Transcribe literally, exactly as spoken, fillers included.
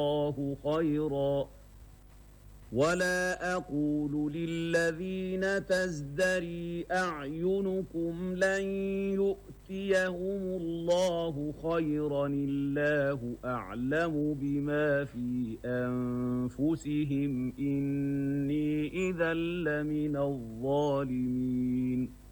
الله خيرا ولا أقول للذين تزدري أعينكم لن يؤتيهم الله خيرا الله أعلم بما في أنفسهم إني إذا لمن الظالمين